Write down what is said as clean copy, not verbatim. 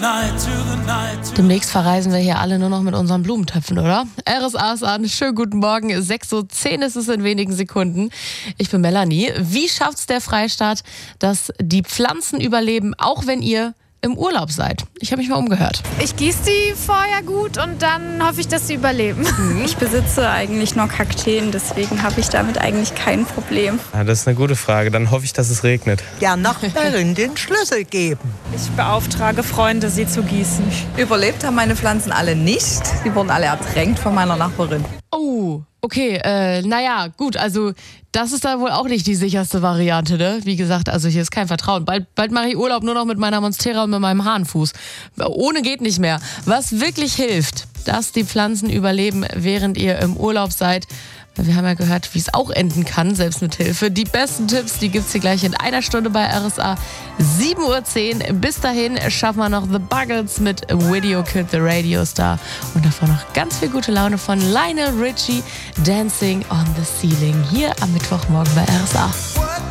Demnächst verreisen wir hier alle nur noch mit unseren Blumentöpfen, oder? RSA ist an. Schönen guten Morgen. 6.10 Uhr ist es in wenigen Sekunden. Ich bin Melanie. Wie schafft's der Freistaat, dass die Pflanzen überleben, auch wenn ihr im Urlaub seid? Ich habe mich mal umgehört. Ich gieße die vorher gut und dann hoffe ich, dass sie überleben. Ich besitze eigentlich nur Kakteen, deswegen habe ich damit eigentlich kein Problem. Ja, das ist eine gute Frage. Dann hoffe ich, dass es regnet. Der Nachbarin den Schlüssel geben. Ich beauftrage Freunde, sie zu gießen. Überlebt haben meine Pflanzen alle nicht. Die wurden alle ertränkt von meiner Nachbarin. Oh, okay. Naja, gut, also das ist da wohl auch nicht die sicherste Variante, ne? Wie gesagt, also hier ist kein Vertrauen. Bald mache ich Urlaub nur noch mit meiner Monstera und mit meinem Hahnfuß. Ohne geht nicht mehr. Was wirklich hilft, dass die Pflanzen überleben, während ihr im Urlaub seid. Wir haben ja gehört, wie es auch enden kann, selbst mit Hilfe. Die besten Tipps, die gibt's hier gleich in einer Stunde bei RSA. 7.10 Uhr. Bis dahin schaffen wir noch The Buggles mit Video Kid, the Radio Star. Und davor noch ganz viel gute Laune von Lionel Richie, Dancing on the Ceiling. Hier am Mittwochmorgen bei RSA.